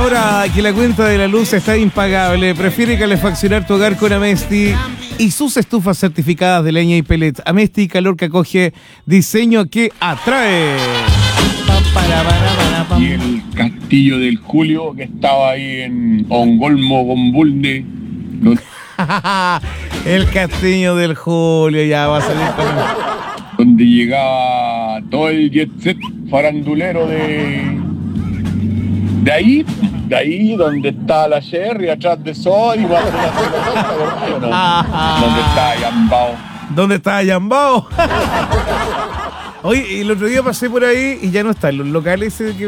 Ahora que la cuenta de la luz está impagable, prefiere calefaccionar tu hogar con Amesti y sus estufas certificadas de leña y pellets. Amesti, calor que acoge, diseño que atrae. Y el castillo del Julio, que estaba ahí en Ongolmo, Gombulne. El castillo del Julio, ya va a salir con Donde llegaba todo el jet set farandulero de ahí donde está la Sherry, atrás de Sol, y donde está Yambao. ¿Dónde está Yambao? Oye, el otro día pasé por ahí y ya no está. Los locales que